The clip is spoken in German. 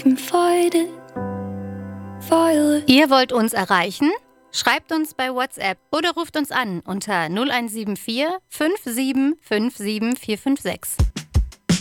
can fight it. Violet. Ihr wollt uns erreichen? Schreibt uns bei WhatsApp oder ruft uns an unter 0174 57 57 456.